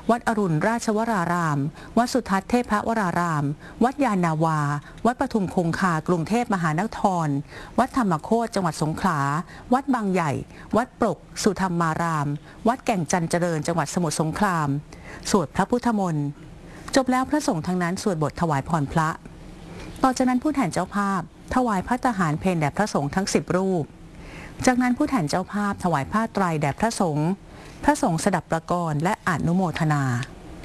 วัดอรุณราชวรารามวัดสุทัศน์เทพวรารามวัดยานนาวาวัดปทุมคงคากรุงเทพมหานครวัดธรรมโคตจังหวัดสงขลาวัดบางใหญ่วัดปรกสุธรรมารามวัดแก่งจันเจริญจังหวัดสมุทรสงครามสวดพระพุทธมนต์จบแล้วพระสงฆ์ทั้งนั้นสวดบทถวายพรพระต่อจากนั้นผู้แทนเจ้าภาพถวายพระทหารเพลแด่พระสงฆ์ทั้ง10 รูปจากนั้นผู้แทนเจ้าภาพถวายผ้าไตรแด่พระสงฆ์สดับประกรณ์และอนุโมทนา